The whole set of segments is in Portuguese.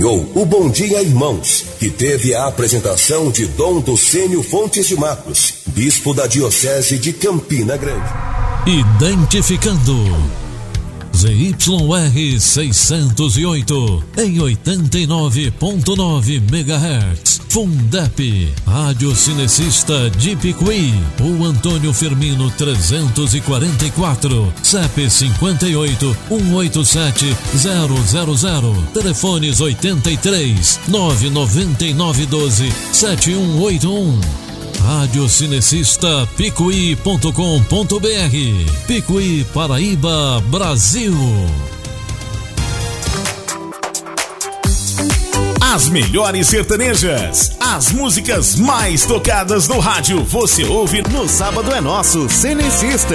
O Bom Dia Irmãos, que teve a apresentação de Dom Docênio Fontes de Matos, bispo da Diocese de Campina Grande. Identificando ZYR 608 em 89.9 MHz. Fundep, Rádio Cinecista de Picuí. O Antônio Firmino 344, CEP 58 187 000, telefones 83 999 12 7181. Radiocinecista Picuí.com.br. Picuí, Paraíba, Brasil. As melhores sertanejas, as músicas mais tocadas no rádio, você ouve no Sábado é Nosso Cenecista.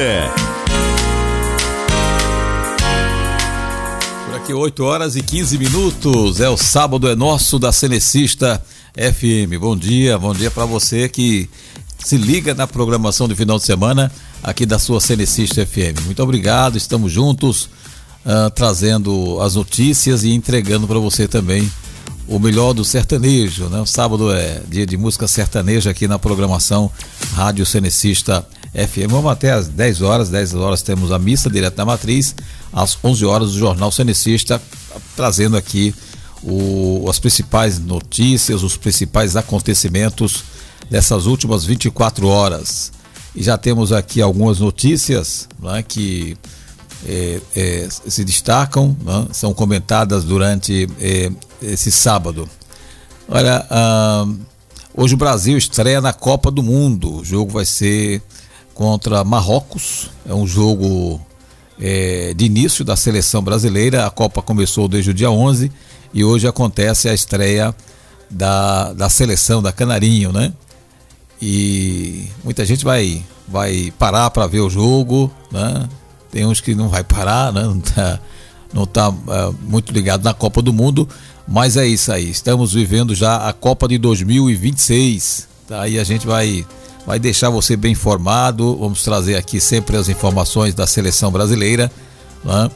Por aqui 8h15, é o Sábado é Nosso da Cenecista FM. Bom dia para você que se liga na programação de final de semana aqui da sua Cenecista FM. Muito obrigado, estamos juntos, trazendo as notícias e entregando para você também o melhor do sertanejo, né? O sábado é dia de música sertaneja aqui na programação Rádio Cenecista FM. Vamos até às 10 horas temos a missa direto da matriz, às 11 horas o Jornal Cenecista, trazendo aqui as principais notícias, os principais acontecimentos dessas últimas 24 horas. E já temos aqui algumas notícias, né, que se destacam, né, são comentadas durante esse sábado. Olha, hoje o Brasil estreia na Copa do Mundo. O jogo vai ser contra Marrocos, é um jogo de início da seleção brasileira. A Copa começou desde o dia 11 e hoje acontece a estreia da seleção da Canarinho, né? E muita gente vai parar para ver o jogo, né? Tem uns que não vai parar, né? Não tá muito ligado na Copa do Mundo, mas é isso aí. Estamos vivendo já a Copa de 2026. Tá? Aí a gente vai deixar você bem informado. Vamos trazer aqui sempre as informações da seleção brasileira, né?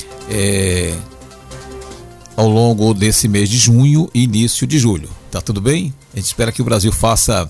Ao longo desse mês de junho e início de julho. Tá tudo bem? A gente espera que o Brasil faça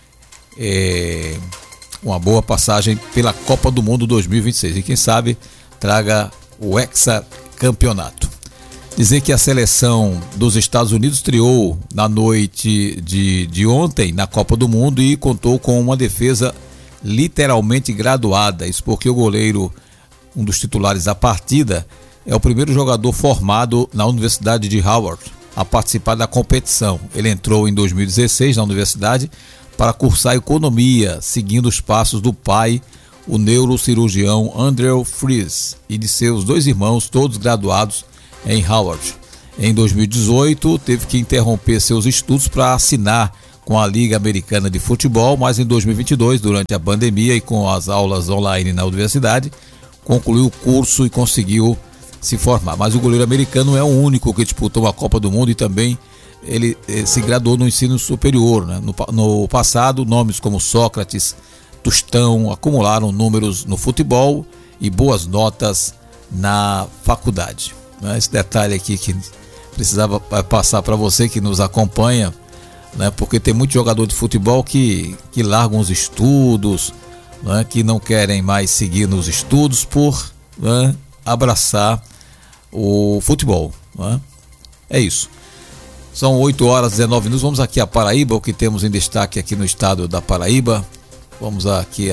uma boa passagem pela Copa do Mundo 2026 e quem sabe traga o hexacampeonato. Dizer que a seleção dos Estados Unidos estreou na noite de ontem na Copa do Mundo e contou com uma defesa literalmente graduada. Isso porque o goleiro, um dos titulares da partida, é o primeiro jogador formado na Universidade de Howard a participar da competição. Ele entrou em 2016 na universidade para cursar economia, seguindo os passos do pai, o neurocirurgião Andrew Fries, e de seus dois irmãos, todos graduados em Howard. Em 2018, teve que interromper seus estudos para assinar com a Liga Americana de Futebol, mas em 2022, durante a pandemia e com as aulas online na universidade, concluiu o curso e conseguiu se formar. Mas o goleiro americano é o único que disputou a Copa do Mundo e também ele se graduou no ensino superior, né? No passado, nomes como Sócrates, Tostão acumularam números no futebol e boas notas na faculdade. Esse detalhe aqui que precisava passar para você que nos acompanha, né? Porque tem muito jogador de futebol que largam os estudos, né? Que não querem mais seguir nos estudos por, né, abraçar o futebol, né? É isso. São 8h19. Vamos aqui a Paraíba, o que temos em destaque aqui no estado da Paraíba. Vamos aqui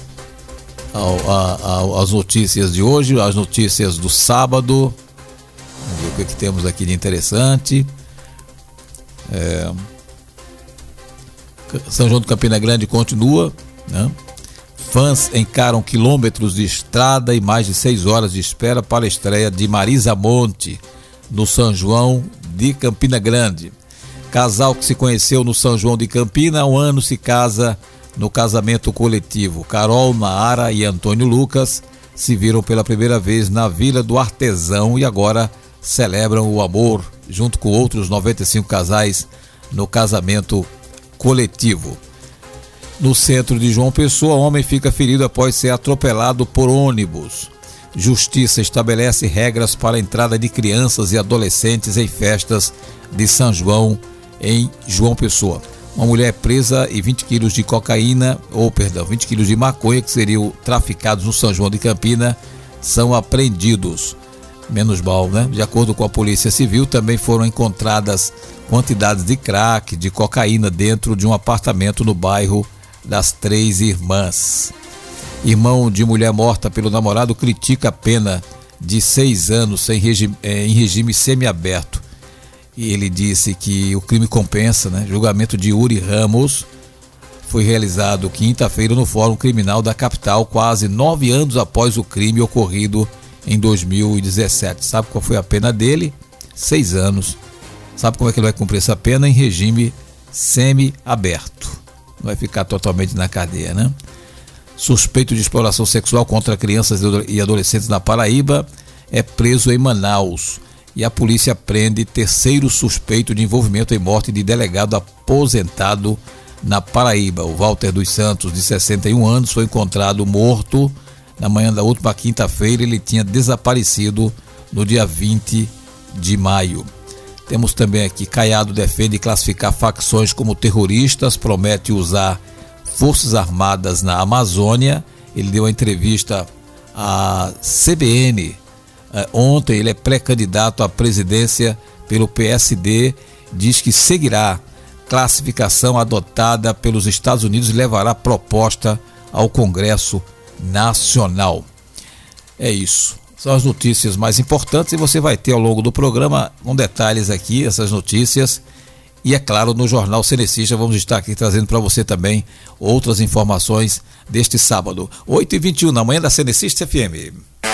as notícias de hoje, as notícias do sábado. Vamos ver o que temos aqui de interessante. São João do Campina Grande continua, né? Fãs encaram quilômetros de estrada e mais de 6 horas de espera para a estreia de Marisa Monte no São João de Campina Grande. Casal que se conheceu no São João de Campina há um ano se casa no casamento coletivo. Carol, Naara e Antônio Lucas se viram pela primeira vez na Vila do Artesão e agora celebram o amor junto com outros 95 casais no casamento coletivo. No centro de João Pessoa, homem fica ferido após ser atropelado por ônibus. Justiça estabelece regras para a entrada de crianças e adolescentes em festas de São João, em João Pessoa. Uma mulher é presa e 20 quilos de cocaína, 20 quilos de maconha que seriam traficados no São João de Campina são apreendidos. Menos mal, né? De acordo com a Polícia Civil, também foram encontradas quantidades de crack, de cocaína dentro de um apartamento no bairro das Três Irmãs. Irmão de mulher morta pelo namorado critica a pena de 6 anos em regime semiaberto. E ele disse que o crime compensa, né? Julgamento de Yuri Ramos foi realizado quinta-feira no Fórum Criminal da capital, quase 9 anos após o crime ocorrido em 2017. Sabe qual foi a pena dele? 6 anos. Sabe como é que ele vai cumprir essa pena? Em regime semi-aberto. Não vai ficar totalmente na cadeia, né? Suspeito de exploração sexual contra crianças e adolescentes na Paraíba é preso em Manaus. E a polícia prende terceiro suspeito de envolvimento em morte de delegado aposentado na Paraíba. O Walter dos Santos, de 61 anos, foi encontrado morto na manhã da última quinta-feira. Ele tinha desaparecido no dia 20 de maio. Temos também aqui: Caiado defende classificar facções como terroristas, promete usar Forças Armadas na Amazônia. Ele deu uma entrevista à CBN ontem. Ele é pré-candidato à presidência pelo PSD, diz que seguirá classificação adotada pelos Estados Unidos e levará proposta ao Congresso Nacional. É isso. São as notícias mais importantes e você vai ter ao longo do programa com detalhes aqui, essas notícias. E é claro, no Jornal Cenecista vamos estar aqui trazendo para você também outras informações deste sábado, 8h21, na manhã da Cenecista FM.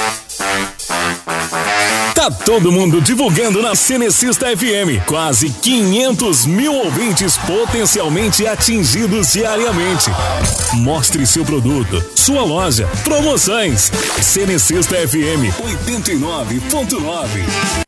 Tá todo mundo divulgando na Cenecista FM. Quase 500 mil ouvintes potencialmente atingidos diariamente. Mostre seu produto, sua loja, promoções. Cenecista FM 89.9.